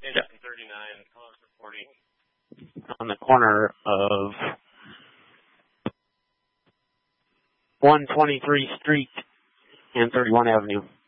Anderson 39, calls for 40. On the corner of 123th Street and 31 Avenue.